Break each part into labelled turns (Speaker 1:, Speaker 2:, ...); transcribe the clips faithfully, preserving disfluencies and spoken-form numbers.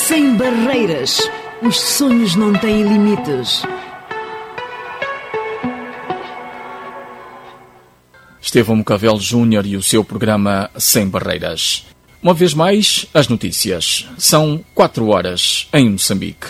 Speaker 1: Sem barreiras. Os sonhos não têm limites.
Speaker 2: Estevão Mocavel Júnior e o seu programa Sem Barreiras. Uma vez mais, as notícias. São quatro horas em Moçambique.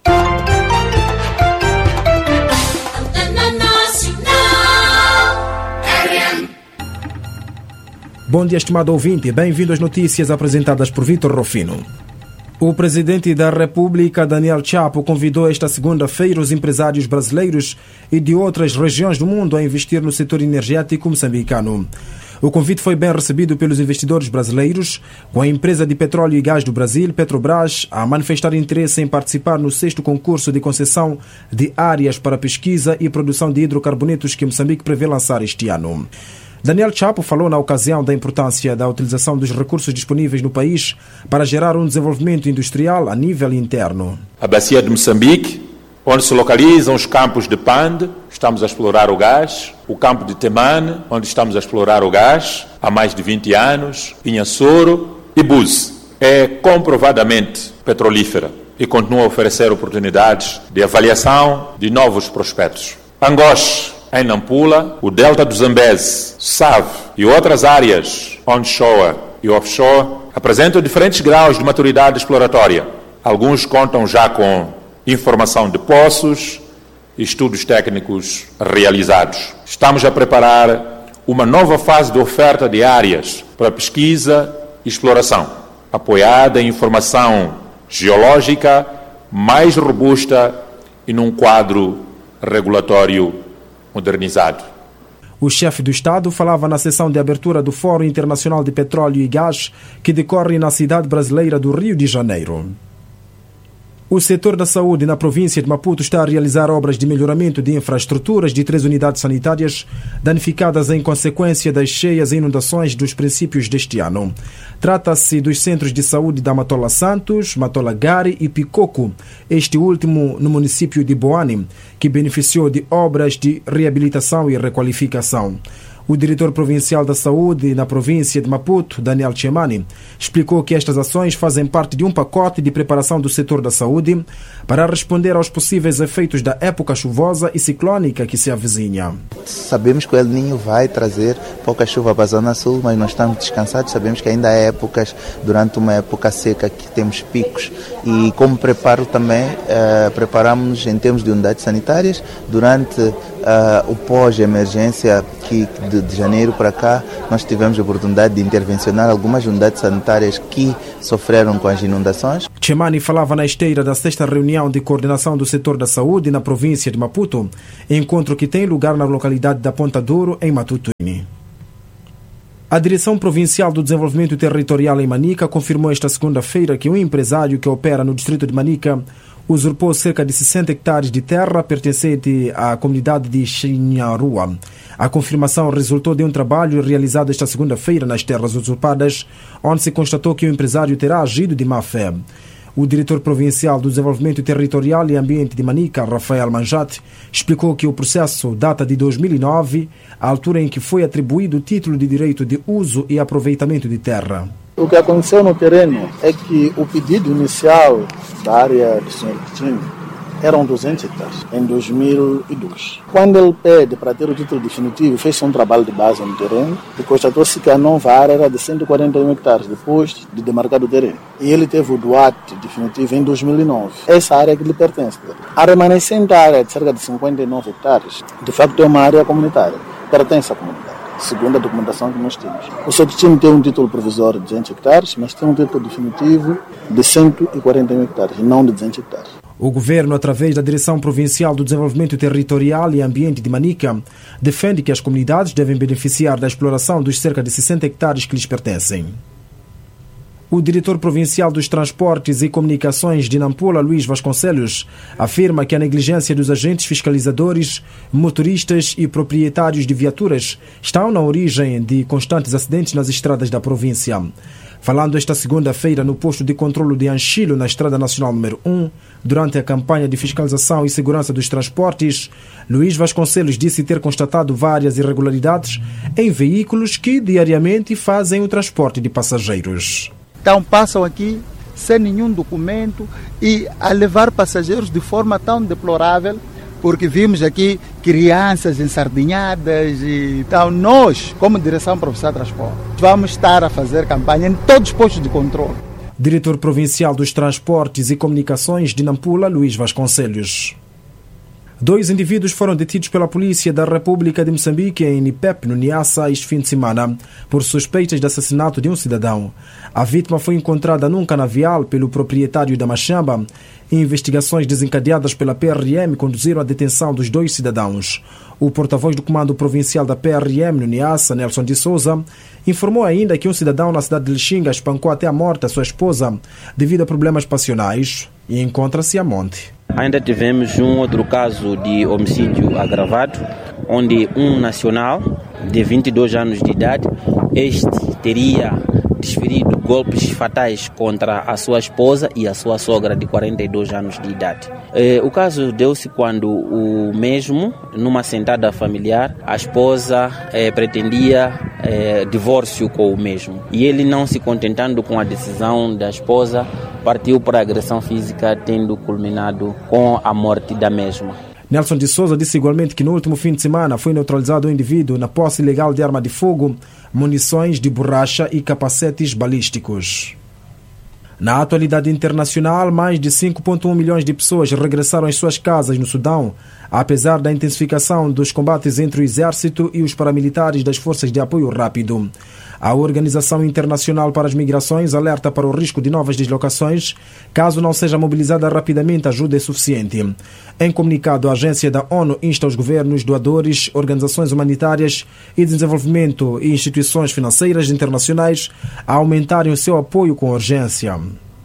Speaker 3: Bom dia, estimado ouvinte. Bem-vindo às notícias apresentadas por Vítor Rufino. O presidente da República, Daniel Chapo, convidou esta segunda-feira os empresários brasileiros e de outras regiões do mundo a investir no setor energético moçambicano. O convite foi bem recebido pelos investidores brasileiros, com a empresa de petróleo e gás do Brasil, Petrobras, a manifestar interesse em participar no sexto concurso de concessão de áreas para pesquisa e produção de hidrocarbonetos que Moçambique prevê lançar este ano. Daniel Chapo falou na ocasião da importância da utilização dos recursos disponíveis no país para gerar um desenvolvimento industrial a nível interno.
Speaker 4: A bacia de Moçambique, onde se localizam os campos de Pande, estamos a explorar o gás, o campo de Temane, onde estamos a explorar o gás há mais de vinte anos, Inhassoro e Buse, é comprovadamente petrolífera e continua a oferecer oportunidades de avaliação de novos prospectos. Angoche, em Nampula, o delta do Zambeze, Save e outras áreas onshore e offshore apresentam diferentes graus de maturidade exploratória. Alguns contam já com informação de poços e estudos técnicos realizados. Estamos a preparar uma nova fase de oferta de áreas para pesquisa e exploração, apoiada em informação geológica mais robusta e num quadro regulatório modernizado.
Speaker 3: O chefe do Estado falava na sessão de abertura do Fórum Internacional de Petróleo e Gás, que decorre na cidade brasileira do Rio de Janeiro. O setor da saúde na província de Maputo está a realizar obras de melhoramento de infraestruturas de três unidades sanitárias danificadas em consequência das cheias e inundações dos princípios deste ano. Trata-se dos centros de saúde da Matola Santos, Matola Gari e Picoco, este último no município de Boane, que beneficiou de obras de reabilitação e requalificação. O diretor provincial da saúde na província de Maputo, Daniel Chemani, explicou que estas ações fazem parte de um pacote de preparação do setor da saúde para responder aos possíveis efeitos da época chuvosa e ciclónica que se avizinha.
Speaker 5: Sabemos que o El Niño vai trazer pouca chuva para a Zona Sul, mas nós estamos descansados, sabemos que ainda há épocas, durante uma época seca, que temos picos e como preparo também, eh, preparamos em termos de unidades sanitárias, durante eh, o pós-emergência que de, de janeiro para cá, nós tivemos a oportunidade de intervencionar algumas unidades sanitárias que sofreram com as inundações.
Speaker 3: Chemani falava na esteira da sexta reunião de coordenação do setor da saúde na província de Maputo, encontro que tem lugar na localidade da Ponta Douro, em Matutuini. A Direção Provincial do Desenvolvimento Territorial em Manica confirmou esta segunda-feira que um empresário que opera no distrito de Manica usurpou cerca de sessenta hectares de terra pertencente à comunidade de Xinharua. A confirmação resultou de um trabalho realizado esta segunda-feira nas terras usurpadas, onde se constatou que o empresário terá agido de má fé. O diretor provincial do Desenvolvimento Territorial e Ambiente de Manica, Rafael Manjate, explicou que o processo data de dois mil e nove, a altura em que foi atribuído o título de direito de uso e aproveitamento de terra.
Speaker 6: O que aconteceu no terreno é que o pedido inicial da área do senhor Coutinho eram duzentos hectares, em dois mil e dois. Quando ele pede para ter o título definitivo, fez um trabalho de base no terreno e constatou-se que a nova área era de cento e quarenta e um hectares, depois de demarcar o terreno. E ele teve o doate definitivo em dois mil e nove. Essa área que lhe pertence. A remanescente área de cerca de cinquenta e nove hectares, de facto é uma área comunitária, pertence à comunidade, segundo a documentação que nós temos. O Soticim tem um título provisório de duzentos hectares, mas tem um título definitivo de cento e quarenta e um hectares, não de duzentos hectares.
Speaker 3: O governo, através da Direção Provincial do Desenvolvimento Territorial e Ambiente de Manica, defende que as comunidades devem beneficiar da exploração dos cerca de sessenta hectares que lhes pertencem. O diretor provincial dos Transportes e Comunicações de Nampula, Luís Vasconcelos, afirma que a negligência dos agentes fiscalizadores, motoristas e proprietários de viaturas estão na origem de constantes acidentes nas estradas da província. Falando esta segunda-feira no posto de controlo de Anchilo, na Estrada Nacional número um, durante a campanha de fiscalização e segurança dos transportes, Luís Vasconcelos disse ter constatado várias irregularidades em veículos que diariamente fazem o transporte de passageiros.
Speaker 7: Então passam aqui, sem nenhum documento e a levar passageiros de forma tão deplorável, porque vimos aqui crianças ensardinhadas e então nós, como direção profissional de transporte, vamos estar a fazer campanha em todos os postos de controle.
Speaker 3: Diretor Provincial dos Transportes e Comunicações de Nampula, Luís Vasconcelos. Dois indivíduos foram detidos pela Polícia da República de Moçambique em Nipep, no Niassa, este fim de semana, por suspeitas de assassinato de um cidadão. A vítima foi encontrada num canavial pelo proprietário da machamba. Investigações desencadeadas pela P R M conduziram à detenção dos dois cidadãos. O porta-voz do Comando Provincial da P R M no Niassa, Nelson de Souza, informou ainda que um cidadão na cidade de Lixinga espancou até a morte a sua esposa devido a problemas passionais e encontra-se a monte.
Speaker 8: Ainda tivemos um outro caso de homicídio agravado, onde um nacional de vinte e dois anos de idade, este teria desferido golpes fatais contra a sua esposa e a sua sogra de quarenta e dois anos de idade. Eh, o caso deu-se quando o mesmo, numa sentada familiar, a esposa eh, pretendia eh, divórcio com o mesmo. E ele, não se contentando com a decisão da esposa, partiu para a agressão física, tendo culminado com a morte da mesma.
Speaker 3: Nelson de Souza disse igualmente que no último fim de semana foi neutralizado um indivíduo na posse ilegal de arma de fogo, munições de borracha e capacetes balísticos. Na atualidade internacional, mais de cinco vírgula um milhões de pessoas regressaram às suas casas no Sudão, apesar da intensificação dos combates entre o exército e os paramilitares das forças de apoio rápido. A Organização Internacional para as Migrações alerta para o risco de novas deslocações caso não seja mobilizada rapidamente ajuda suficiente. Em comunicado, a agência da ONU insta os governos, doadores, organizações humanitárias e desenvolvimento e instituições financeiras internacionais a aumentarem o seu apoio com urgência.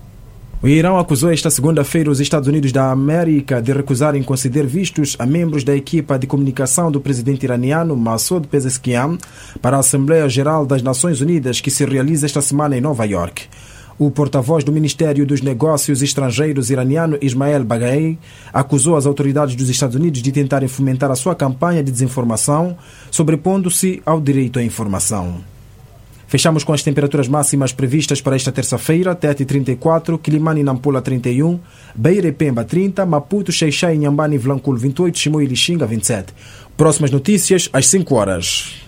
Speaker 3: O Irão acusou esta segunda-feira os Estados Unidos da América de recusarem conceder vistos a membros da equipa de comunicação do presidente iraniano Massoud Pezeshkian para a Assembleia Geral das Nações Unidas, que se realiza esta semana em Nova York. O porta-voz do Ministério dos Negócios Estrangeiros iraniano, Ismael Baghei, acusou as autoridades dos Estados Unidos de tentarem fomentar a sua campanha de desinformação, sobrepondo-se ao direito à informação. Fechamos com as temperaturas máximas previstas para esta terça-feira: Tete trinta e quatro, Quilimane e Nampula trinta e um, Beira e Pemba trinta, Maputo, Xai-Xai, Inhambane e Vilanculo vinte e oito, Chimoio e Lixinga vinte e sete. Próximas notícias às cinco horas.